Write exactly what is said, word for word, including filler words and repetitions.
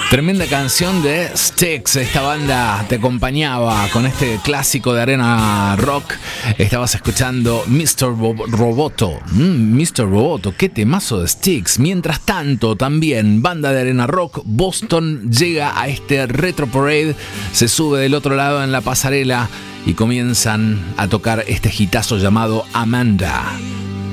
Tremenda canción de Styx. Esta banda te acompañaba con este clásico de arena rock. Estabas escuchando mister Roboto. Mm, mister Roboto, qué temazo de Styx. Mientras tanto, también banda de arena rock, Boston llega a este Retro Parade. Se sube del otro lado en la pasarela y comienzan a tocar este hitazo llamado Amanda.